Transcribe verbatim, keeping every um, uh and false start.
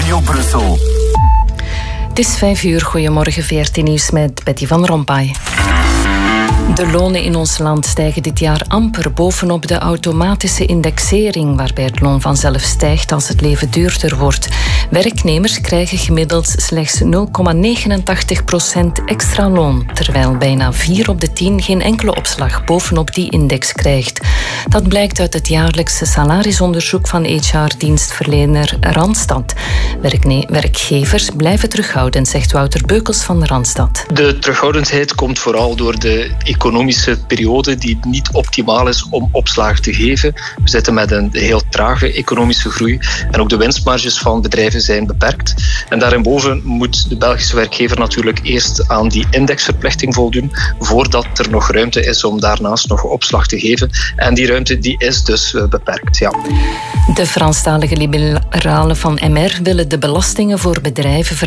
Radio Brussel. Het is vijf uur. Goedemorgen, V R T Nieuws met Betty van Rompuy. De lonen in ons land stijgen dit jaar amper bovenop de automatische indexering, waarbij het loon vanzelf stijgt als het leven duurder wordt. Werknemers krijgen gemiddeld slechts nul komma negenentachtig procent extra loon, terwijl bijna vier op de tien geen enkele opslag bovenop die index krijgt. Dat blijkt uit het jaarlijkse salarisonderzoek van H R-dienstverlener Randstad. Werkne- werkgevers blijven terughoudend, zegt Wouter Beukels van Randstad. De terughoudendheid komt vooral door de economische periode die niet optimaal is om opslag te geven. We zitten met een heel trage economische groei en ook de winstmarges van bedrijven zijn beperkt. En daarboven moet de Belgische werkgever natuurlijk eerst aan die indexverplichting voldoen voordat er nog ruimte is om daarnaast nog opslag te geven. En die ruimte die is dus beperkt, ja. De Franstalige liberalen van M R willen de belastingen voor bedrijven